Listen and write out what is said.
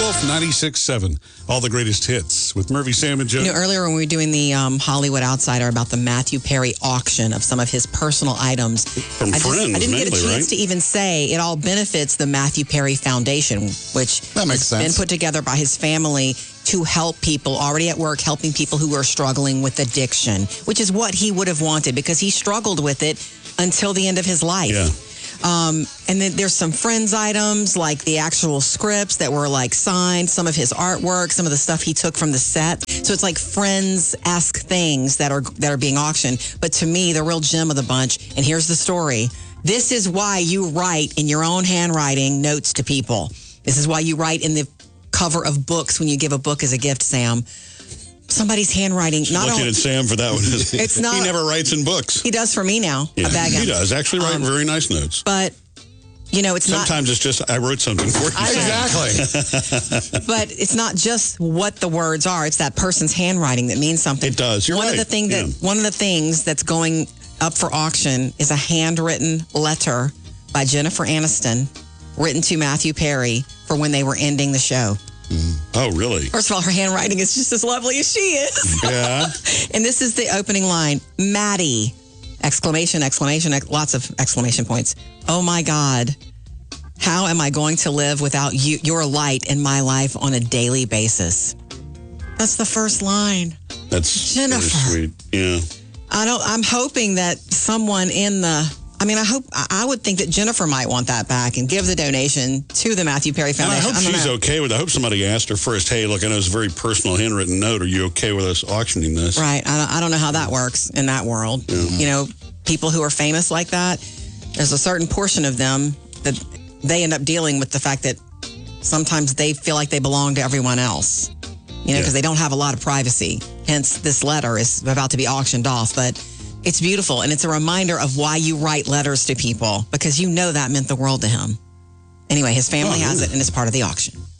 Wolf 96.7. All the greatest hits with Murphy, Sam, and Joe. You know, earlier when we were doing the Hollywood Outsider about the Matthew Perry auction of some of his personal items. From Friends, I didn't get a mainly, chance right? to even say it all benefits the Matthew Perry Foundation, which That makes has been sense. put together by his family to help people already at work, helping people who are struggling with addiction, which is what he would have wanted because he struggled with it until the end of his life. Yeah. And then there's some Friends items, like the actual scripts that were like signed, some of his artwork, some of the stuff he took from the set. So it's like Friends-esque things that are being auctioned. But to me, the real gem of the bunch, and here's the story. This is why you write in your own handwriting notes to people. This is why you write in the cover of books when you give a book as a gift, Sam. Somebody's handwriting. Looking at Sam for that one. It's not. He never writes in books. He does for me now. Yeah, I bag him. he does. Actually write very nice notes. But, you know, it's not. Sometimes it's just, I wrote something for you. Exactly. But it's not just what the words are. It's that person's handwriting that means something. It does. You're one right. Of the One of the things that's going up for auction is a handwritten letter by Jennifer Aniston written to Matthew Perry for when they were ending the show. Oh, really? First of all, her handwriting is just as lovely as she is. Yeah. And this is the opening line. Maddie, exclamation, exclamation, lots of exclamation points. Oh my God. How am I going to live without you, your light in my life on a daily basis? That's the first line. That's Jennifer. very sweet. Yeah. I'm hoping that someone I would think that Jennifer might want that back and give the donation to the Matthew Perry And Foundation. I hope she's okay with it. I hope somebody asked her first, hey, look, I know it's a very personal handwritten note. Are you okay with us auctioning this? Right. I don't know how that works in that world. Yeah. You know, people who are famous like that, there's a certain portion of them that they end up dealing with the fact that sometimes they feel like they belong to everyone else, you know, because they don't have a lot of privacy. Hence, this letter is about to be auctioned off. But it's beautiful, and it's a reminder of why you write letters to people, because you know that meant the world to him. Anyway, his family has it, and it's part of the auction.